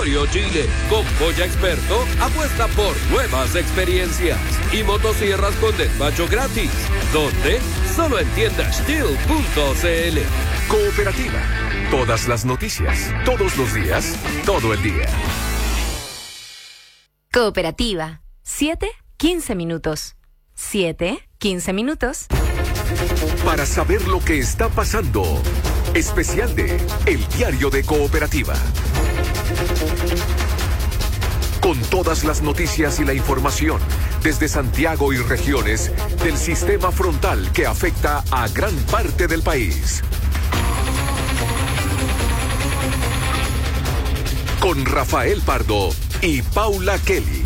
Laboratorio Chile. Con Polla Experto, apuesta por nuevas experiencias. Y motosierras con despacho gratis. ¿Dónde? Solo en tiendas STIHL.cl. Cooperativa. Todas las noticias, todos los días, todo el día. Cooperativa. 7-15 minutos. 7-15 minutos. Para saber lo que está pasando. Especial de El Diario de Cooperativa. Con todas las noticias y la información desde Santiago y regiones del sistema frontal que afecta a gran parte del país. Con Rafael Pardo y Paula Kelly.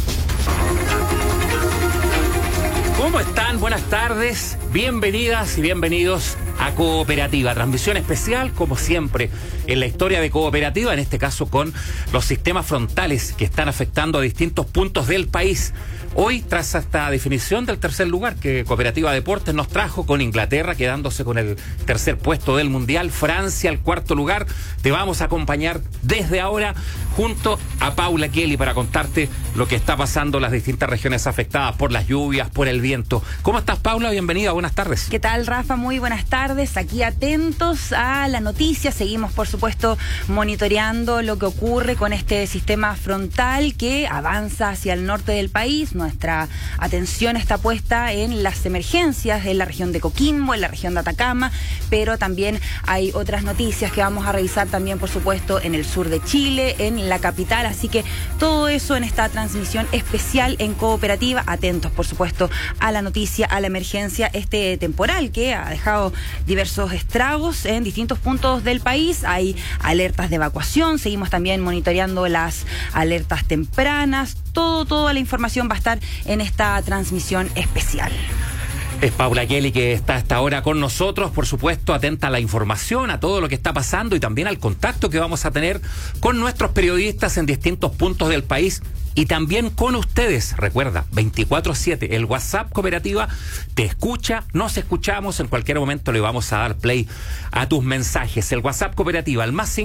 ¿Cómo están? Buenas tardes, bienvenidas y bienvenidos a Cooperativa, transmisión especial como siempre en la historia de Cooperativa, en este caso con los sistemas frontales que están afectando a distintos puntos del país. Hoy, tras esta definición del tercer lugar que Cooperativa Deportes nos trajo, con Inglaterra quedándose con el tercer puesto del Mundial, Francia al cuarto lugar, te vamos a acompañar desde ahora junto a Paula Kelly para contarte lo que está pasando en las distintas regiones afectadas por las lluvias, por el viento. ¿Cómo estás, Paula? Bienvenida, buenas tardes. ¿Qué tal, Rafa? Muy buenas tardes. Aquí atentos a la noticia. Seguimos, por supuesto, monitoreando lo que ocurre con este sistema frontal que avanza hacia el norte del país. Nuestra atención está puesta en las emergencias en la región de Coquimbo, en la región de Atacama, pero también hay otras noticias que vamos a revisar también, por supuesto, en el sur de Chile, en la capital. Así que todo eso en esta transmisión especial en Cooperativa. Atentos, por supuesto, a la noticia, a la emergencia, este temporal que ha dejado diversos estragos en distintos puntos del país. Hay alertas de evacuación, seguimos también monitoreando las alertas tempranas. Toda la información va a estar en esta transmisión especial. Es Paula Kelly que está hasta ahora con nosotros, por supuesto, atenta a la información, a todo lo que está pasando y también al contacto que vamos a tener con nuestros periodistas en distintos puntos del país y también con ustedes. Recuerda, 24/7, el WhatsApp Cooperativa te escucha, nos escuchamos, en cualquier momento le vamos a dar play a tus mensajes. El WhatsApp Cooperativa, el más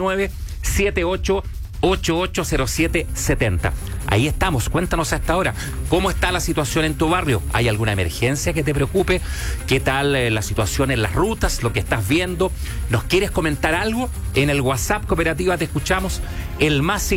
569-78880770. Ahí estamos, cuéntanos hasta ahora, ¿cómo está la situación en tu barrio? ¿Hay alguna emergencia que te preocupe? ¿Qué tal la situación en las rutas, lo que estás viendo? ¿Nos quieres comentar algo? En el WhatsApp Cooperativa te escuchamos, el más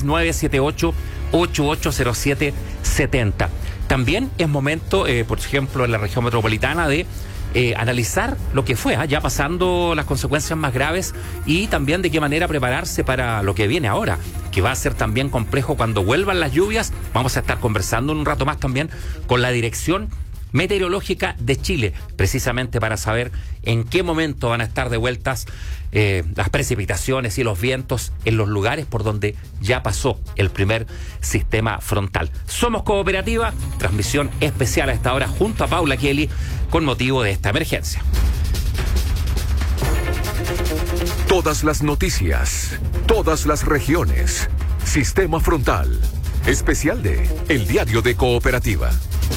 569-78880770. También es momento, por ejemplo, en la región metropolitana de analizar lo que fue, ya pasando las consecuencias más graves y también de qué manera prepararse para lo que viene ahora, que va a ser también complejo cuando vuelvan las lluvias. Vamos a estar conversando en un rato más también con la Dirección Meteorológica de Chile, precisamente para saber en qué momento van a estar de vueltas las precipitaciones y los vientos en los lugares por donde ya pasó el primer sistema frontal. Somos Cooperativa, transmisión especial a esta hora junto a Paula Kelly con motivo de esta emergencia. Todas las noticias, todas las regiones. Sistema frontal. Especial de El Diario de Cooperativa.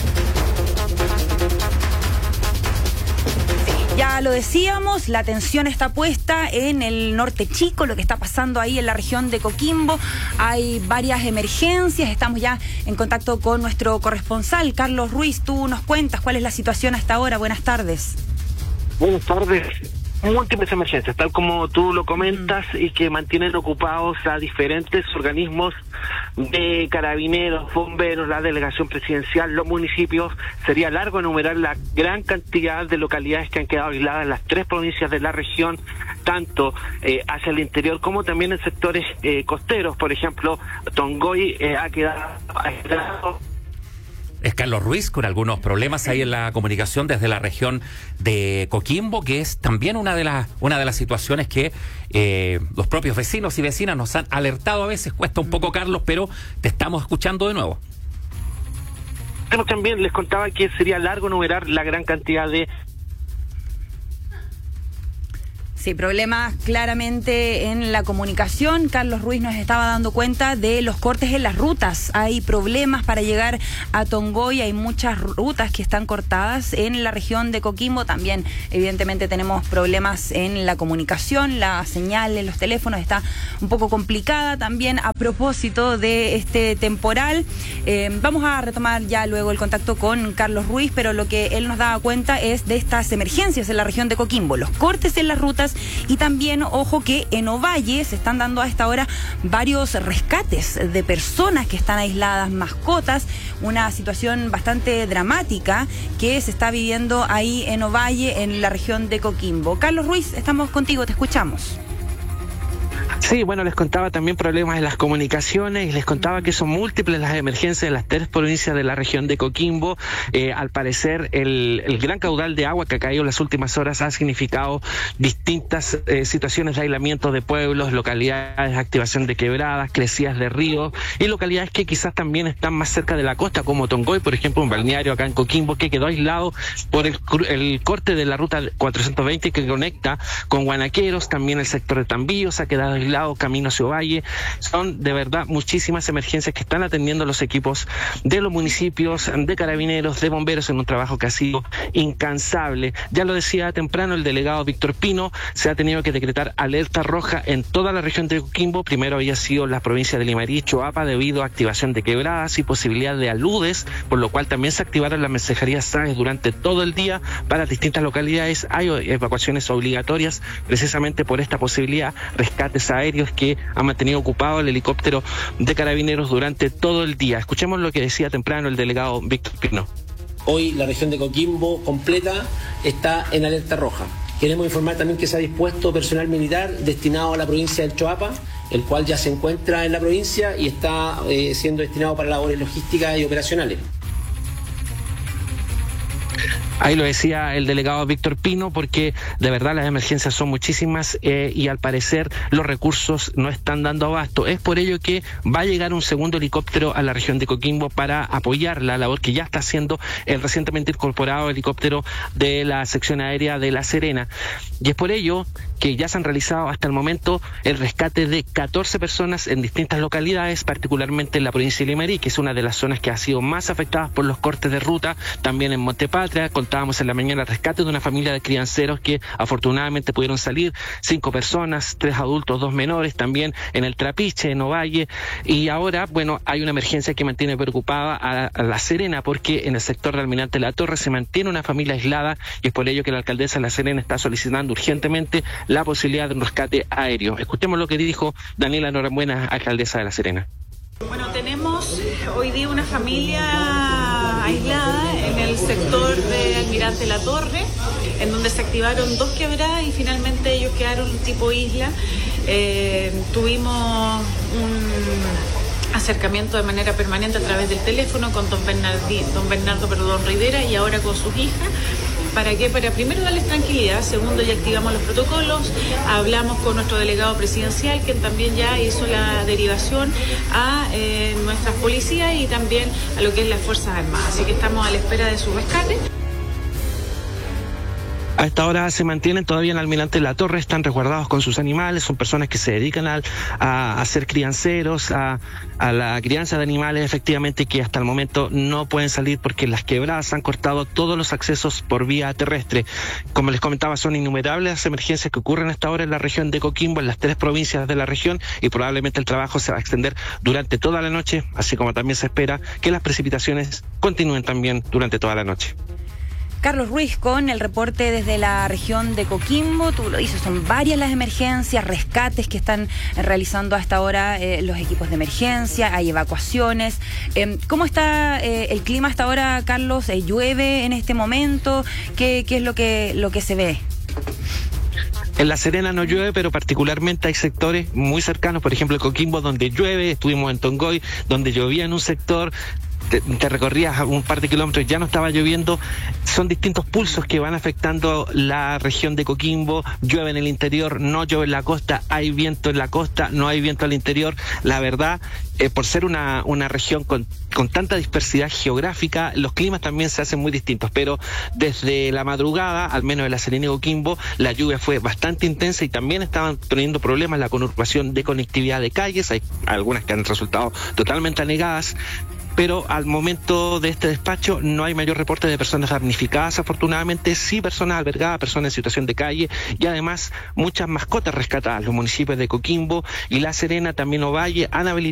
Ya lo decíamos, la atención está puesta en el norte chico, lo que está pasando ahí en la región de Coquimbo. Hay varias emergencias, estamos ya en contacto con nuestro corresponsal, Carlos Ruiz. Tú nos cuentas cuál es la situación hasta ahora. Buenas tardes. Buenas tardes. Múltiples emergencias, tal como tú lo comentas, y que mantienen ocupados a diferentes organismos de carabineros, bomberos, la delegación presidencial, los municipios. Sería largo enumerar la gran cantidad de localidades que han quedado aisladas en las 3 provincias de la región, tanto hacia el interior como también en sectores costeros. Por ejemplo, Tongoy ha quedado aislado. Es Carlos Ruiz con algunos problemas ahí en la comunicación desde la región de Coquimbo, que es también una de las situaciones que los propios vecinos y vecinas nos han alertado. A veces cuesta un poco, Carlos, pero te estamos escuchando de nuevo. También les contaba que sería largo enumerar la gran cantidad de... Sí, problemas claramente en la comunicación. Carlos Ruiz nos estaba dando cuenta de los cortes en las rutas. Hay problemas para llegar a Tongoy, hay muchas rutas que están cortadas en la región de Coquimbo. También, evidentemente, tenemos problemas en la comunicación, la señal en los teléfonos está un poco complicada también a propósito de este temporal. Vamos a retomar ya luego el contacto con Carlos Ruiz, pero lo que él nos daba cuenta es de estas emergencias en la región de Coquimbo, los cortes en las rutas. Y también, ojo, que en Ovalle se están dando a esta hora varios rescates de personas que están aisladas, mascotas, una situación bastante dramática que se está viviendo ahí en Ovalle, en la región de Coquimbo. Carlos Ruiz, estamos contigo, te escuchamos. Sí, bueno, les contaba también problemas en las comunicaciones y les contaba que son múltiples las emergencias en las 3 provincias de la región de Coquimbo. Al parecer, el gran caudal de agua que ha caído en las últimas horas ha significado distintas situaciones de aislamiento de pueblos, localidades de activación de quebradas, crecidas de ríos y localidades que quizás también están más cerca de la costa, como Tongoy, por ejemplo, un balneario acá en Coquimbo que quedó aislado por el corte de la ruta 420 que conecta con Guanaqueros. También el sector de Tambillos ha quedado aislado, camino hacia Ovalle. Son de verdad muchísimas emergencias que están atendiendo los equipos de los municipios, de carabineros, de bomberos, en un trabajo que ha sido incansable. Ya lo decía temprano el delegado Víctor Pino, se ha tenido que decretar alerta roja en toda la región de Coquimbo. Primero había sido la provincia de Limarí y Choapa debido a activación de quebradas y posibilidad de aludes, por lo cual también se activaron las mensajerías SAES durante todo el día para distintas localidades. Hay evacuaciones obligatorias precisamente por esta posibilidad, rescates aéreos que ha mantenido ocupado el helicóptero de carabineros durante todo el día. Escuchemos lo que decía temprano el delegado Víctor Pino. Hoy la región de Coquimbo completa está en alerta roja. Queremos informar también que se ha dispuesto personal militar destinado a la provincia del Choapa, el cual ya se encuentra en la provincia y está siendo destinado para labores logísticas y operacionales. Ahí lo decía el delegado Víctor Pino, porque de verdad las emergencias son muchísimas y al parecer los recursos no están dando abasto. Es por ello que va a llegar un segundo helicóptero a la región de Coquimbo para apoyar la labor que ya está haciendo el recientemente incorporado helicóptero de la sección aérea de La Serena. Y es por ello que ya se han realizado hasta el momento el rescate de 14 personas en distintas localidades, particularmente en la provincia de Limarí, que es una de las zonas que ha sido más afectadas por los cortes de ruta. También en Montepatria contábamos en la mañana el rescate de una familia de crianceros que afortunadamente pudieron salir, 5 personas, 3 adultos, 2 menores, también en el Trapiche, en Ovalle. Y ahora, bueno, hay una emergencia que mantiene preocupada a La Serena, porque en el sector de Almirante La Torre se mantiene una familia aislada y es por ello que la alcaldesa de La Serena está solicitando urgentemente la posibilidad de un rescate aéreo. Escuchemos lo que dijo Daniela Norambuena, alcaldesa de La Serena. Bueno, tenemos hoy día una familia aislada en el sector de Almirante La Torre, en donde se activaron 2 quebradas y finalmente ellos quedaron tipo isla. Tuvimos un acercamiento de manera permanente a través del teléfono con don Bernardo Rivera y ahora con sus hijas. ¿Para qué? Para primero darles tranquilidad, segundo ya activamos los protocolos, hablamos con nuestro delegado presidencial, quien también ya hizo la derivación a nuestras policías y también a lo que es las Fuerzas Armadas. Así que estamos a la espera de su rescate. A esta hora se mantienen todavía en Almirante La Torre, están resguardados con sus animales, son personas que se dedican a ser crianceros, a la crianza de animales, efectivamente, que hasta el momento no pueden salir porque las quebradas han cortado todos los accesos por vía terrestre. Como les comentaba, son innumerables las emergencias que ocurren hasta ahora en la región de Coquimbo, en las 3 provincias de la región, y probablemente el trabajo se va a extender durante toda la noche, así como también se espera que las precipitaciones continúen también durante toda la noche. Carlos Ruiz con el reporte desde la región de Coquimbo. Tú lo dices, son varias las emergencias, rescates que están realizando hasta ahora los equipos de emergencia, hay evacuaciones. ¿Cómo está el clima hasta ahora, Carlos? ¿Llueve en este momento? ¿Qué es lo que se ve? En La Serena no llueve, pero particularmente hay sectores muy cercanos, por ejemplo, en Coquimbo, donde llueve. Estuvimos en Tongoy, donde llovía en un sector. te recorrías un par de kilómetros, ya no estaba lloviendo. Son distintos pulsos que van afectando la región de Coquimbo. Llueve en el interior, no llueve en la costa, hay viento en la costa, no hay viento al interior. La verdad, por ser una región con tanta dispersidad geográfica, los climas también se hacen muy distintos, pero desde la madrugada, al menos en La Serena y Coquimbo, la lluvia fue bastante intensa y también estaban teniendo problemas la conurbación de conectividad de calles. Hay algunas que han resultado totalmente anegadas, pero al momento de este despacho no hay mayor reporte de personas damnificadas, afortunadamente. Sí, personas albergadas, personas en situación de calle y además muchas mascotas rescatadas. Los municipios de Coquimbo y La Serena, también Ovalle, han habilitado